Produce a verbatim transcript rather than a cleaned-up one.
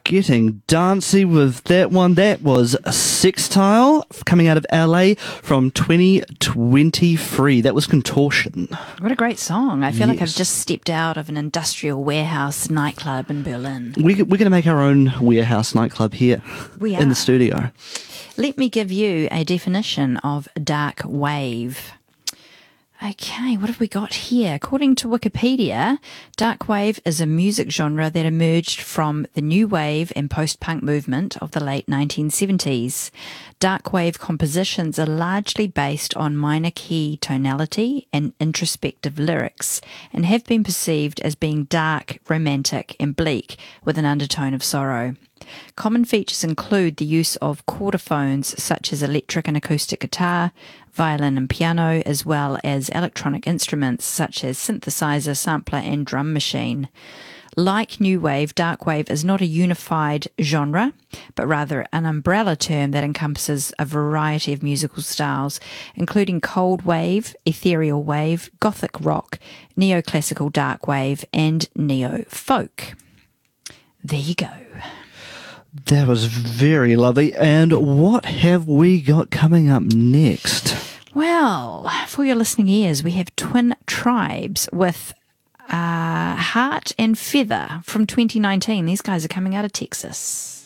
getting dancey with that one. That was Sextile coming out of L A from twenty twenty-three. That was Contortion. What a great song. I feel Yes. like I've just stepped out of an industrial warehouse nightclub in Berlin. We, we're going to make our own warehouse nightclub here We in are. the studio. Let me give you a definition of dark wave. Okay, what have we got here? According to Wikipedia, dark wave is a music genre that emerged from the new wave and post-punk movement of the late nineteen seventies. Dark wave compositions are largely based on minor key tonality and introspective lyrics and have been perceived as being dark, romantic and bleak with an undertone of sorrow. Common features include the use of chordophones such as electric and acoustic guitar, violin and piano, as well as electronic instruments such as synthesizer, sampler and drum machine. Like new wave, dark wave is not a unified genre, but rather an umbrella term that encompasses a variety of musical styles, including cold wave, ethereal wave, gothic rock, neoclassical dark wave and neo-folk. There you go. That was very lovely. And what have we got coming up next? Well, for your listening ears, we have Twin Tribes with uh, Heart and Feather from twenty nineteen. These guys are coming out of Texas.